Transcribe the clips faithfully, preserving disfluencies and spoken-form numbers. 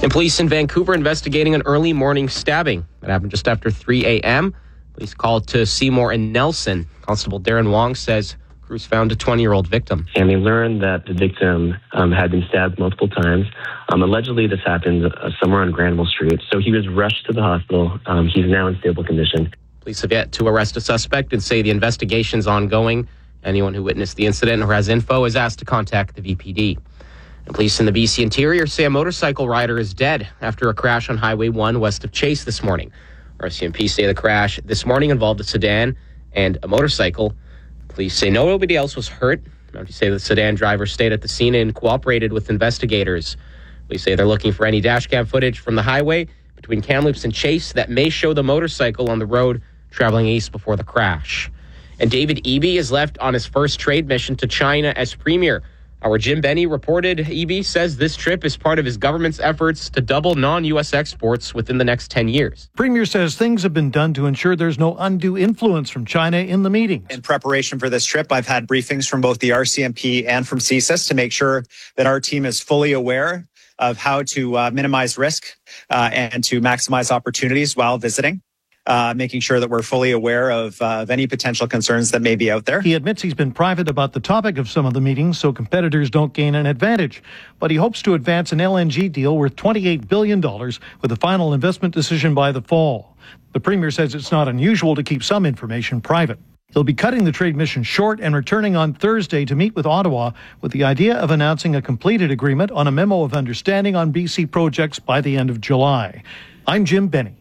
And police in Vancouver investigating an early morning stabbing that happened just after three a.m. Police called to Seymour and Nelson. Constable Darren Wong says crews found a twenty-year-old victim. And they learned that the victim um, had been stabbed multiple times. Um, allegedly, this happened uh, somewhere on Granville Street. So he was rushed to the hospital. Um, he's now in stable condition. Police have yet to arrest a suspect and say the investigation's ongoing. Anyone who witnessed the incident or has info is asked to contact the V P D. And police in the B C interior say a motorcycle rider is dead after a crash on Highway one west of Chase this morning. R C M P say the crash this morning involved a sedan and a motorcycle. Police say nobody else was hurt. Mounties say the sedan driver stayed at the scene and cooperated with investigators. Police say they're looking for any dash cam footage from the highway between Kamloops and Chase that may show the motorcycle on the road traveling east before the crash. And David Eby is left on his first trade mission to China as premier. Our Jim Benny reported Eby says this trip is part of his government's efforts to double non-U S exports within the next ten years. Premier says things have been done to ensure there's no undue influence from China in the meetings. In preparation for this trip, I've had briefings from both the R C M P and from C S I S to make sure that our team is fully aware of how to uh, minimize risk uh, and to maximize opportunities while visiting. Uh, making sure that we're fully aware of, uh, of any potential concerns that may be out there. He admits he's been private about the topic of some of the meetings so competitors don't gain an advantage. But he hopes to advance an L N G deal worth twenty-eight billion dollars with a final investment decision by the fall. The Premier says it's not unusual to keep some information private. He'll be cutting the trade mission short and returning on Thursday to meet with Ottawa with the idea of announcing a completed agreement on a memo of understanding on B C projects by the end of July. I'm Jim Benny.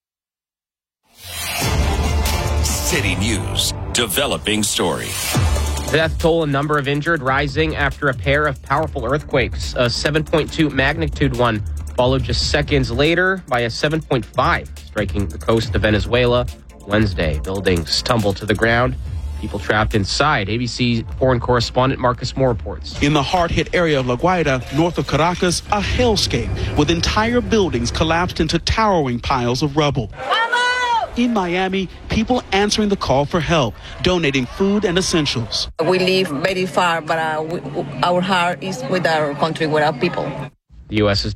City News, developing story. Death toll and number of injured rising after a pair of powerful earthquakes. A seven point two magnitude one followed just seconds later by a seven point five, striking the coast of Venezuela Wednesday. Buildings tumbled to the ground. People trapped inside. A B C foreign correspondent Marcus Moore reports. In the hard-hit area of La Guaira, north of Caracas, a hellscape with entire buildings collapsed into towering piles of rubble. In Miami, people answering the call for help, donating food and essentials. We live very far, but uh, we, our heart is with our country, with our people. The U S is